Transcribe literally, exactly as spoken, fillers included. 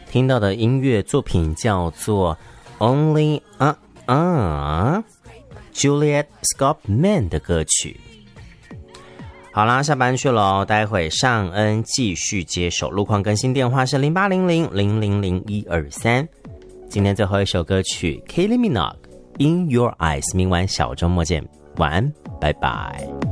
听到的音乐作品叫做 Only Uh Uh Juliet Scottman 的歌曲。好啦，下班去咯，待会尚恩继续接手，路况更新电话是零八零零零零零一二三。今天最后一首歌曲 Kylie Minogue In Your Eyes， 明晚小周末见，晚安，拜拜。